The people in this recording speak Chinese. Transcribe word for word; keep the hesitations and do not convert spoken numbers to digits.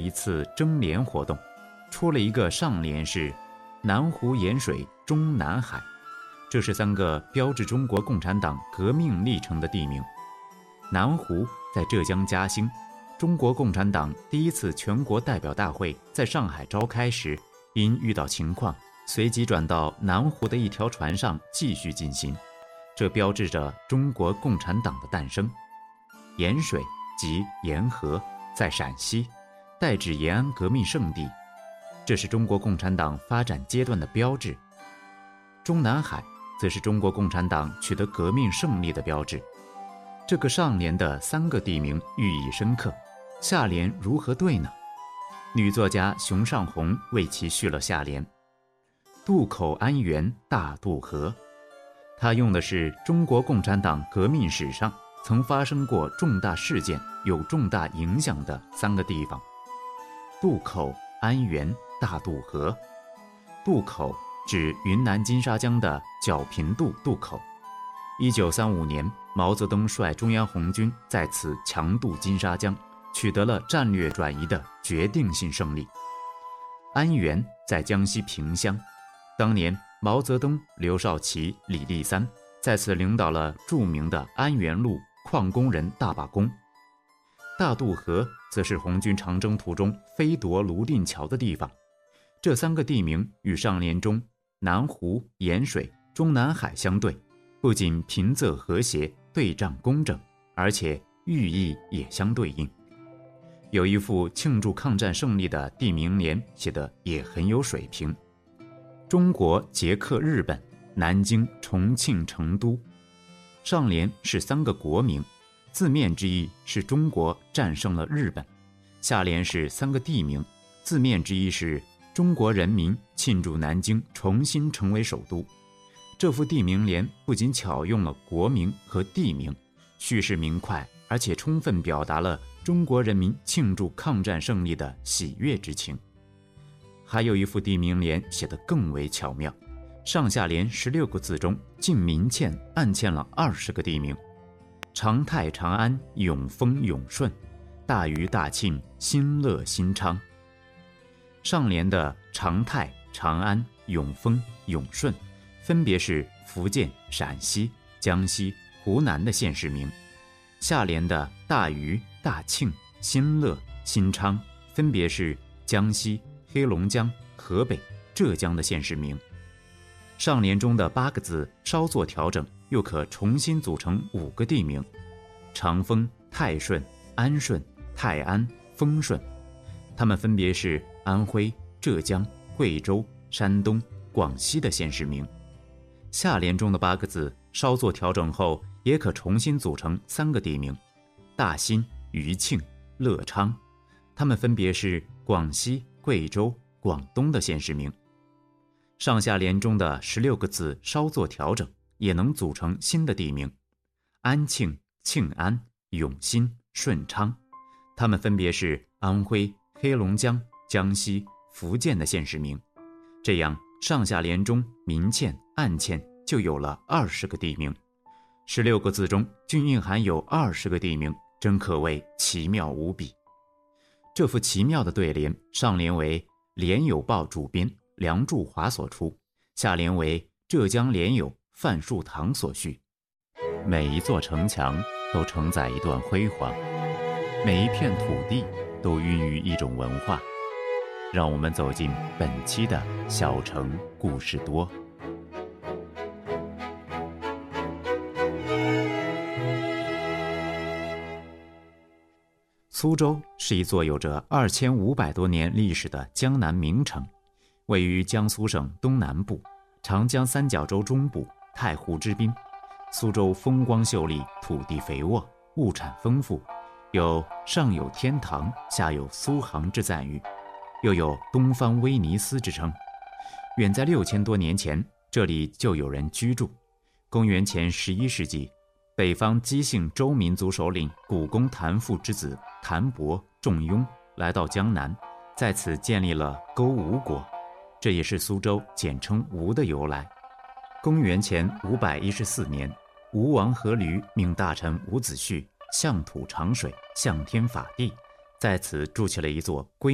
一次征联活动，出了一个上联是南湖盐水中南海，这是三个标志中国共产党革命历程的地名。南湖在浙江嘉兴，中国共产党第一次全国代表大会在上海召开时，因遇到情况，随即转到南湖的一条船上继续进行，这标志着中国共产党的诞生。盐水即沿河，在陕西，代指延安革命圣地，这是中国共产党发展阶段的标志。中南海则是中国共产党取得革命胜利的标志。这个上联的三个地名寓意深刻，下联如何对呢？女作家熊尚红为其续了下联：渡口安源大渡河。她用的是中国共产党革命史上曾发生过重大事件、有重大影响的三个地方。渡口、安源、大渡河。渡口指云南金沙江的皎平渡渡口。一九三五年，毛泽东率中央红军在此强渡金沙江，取得了战略转移的决定性胜利。安源在江西萍乡，当年毛泽东、刘少奇、李立三在此领导了著名的安源路矿工人大罢工。大渡河则是红军长征途中飞夺泸定桥的地方。这三个地名与上联中南湖、盐水、中南海相对，不仅平仄和谐、对仗工整，而且寓意也相对应。有一副庆祝抗战胜利的地名联写的也很有水平：中国捷克日本，南京、重庆、成都。上联是三个国名，字面之意是中国战胜了日本；下联是三个地名，字面之意是中国人民庆祝南京重新成为首都。这副地名联不仅巧用了国名和地名，叙事明快，而且充分表达了中国人民庆祝抗战胜利的喜悦之情。还有一副地名联写得更为巧妙，上下联十六个字中竟明嵌暗嵌了二十个地名：长泰长安，永丰永顺，大余大庆，新乐新昌。上联的长泰、长安、永丰、永顺分别是福建、陕西、江西、湖南的县市名；下联的大余、大庆、新乐、新昌分别是江西、黑龙江、河北、浙江的县市名。上联中的八个字稍作调整，又可重新组成五个地名：长丰、泰顺、安顺、泰安、丰顺。它们分别是安徽、浙江、贵州、山东、广西的县市名。下联中的八个字稍作调整后，也可重新组成三个地名：大兴、余庆、乐昌。它们分别是广西、贵州、广东的县市名。上下联中的十六个字稍作调整，也能组成新的地名：安庆、庆安、永新、顺昌。它们分别是安徽、黑龙江、江西、福建的县市名。这样上下联中明嵌暗嵌就有了二十个地名，十六个字中均蕴含有二十个地名，真可谓奇妙无比。这幅奇妙的对联，上联为联友报主编梁祝华所出，下联为浙江联友范树堂所序。每一座城墙都承载一段辉煌，每一片土地都孕育一种文化。让我们走进本期的小城故事多。苏州是一座有着二千五百多年历史的江南名城，位于江苏省东南部，长江三角洲中部，太湖之滨。苏州风光秀丽，土地肥沃，物产丰富，有上有天堂，下有苏杭之赞誉，又有东方威尼斯之称。远在六千多年前，这里就有人居住。公元前十一世纪，北方姬姓周民族首领古公谭父之子谭伯仲雍来到江南，在此建立了勾吴国，这也是苏州简称吴的由来。公元前五百一十四年，吴王阖闾命大臣伍子胥向土长水，向天法地，在此筑起了一座规